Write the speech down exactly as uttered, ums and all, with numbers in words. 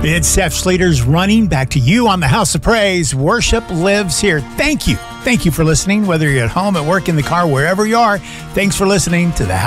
It's Seth Schleter's Running. Back to you on the House of Praise. Worship lives here. Thank you. Thank you for listening, whether you're at home, at work, in the car, wherever you are. Thanks for listening to the